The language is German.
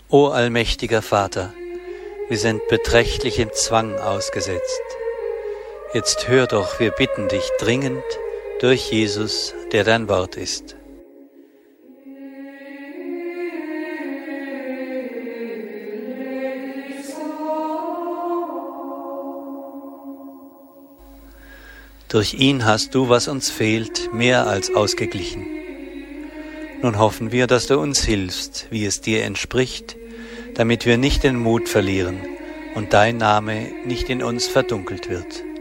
O allmächtiger Vater, wir sind beträchtlichem Zwang ausgesetzt. Jetzt hör doch, wir bitten dich dringend durch Jesus, der dein Wort ist. Durch ihn hast du, was uns fehlt, mehr als ausgeglichen. Nun hoffen wir, dass du uns hilfst, wie es dir entspricht, damit wir nicht den Mut verlieren und dein Name nicht in uns verdunkelt wird.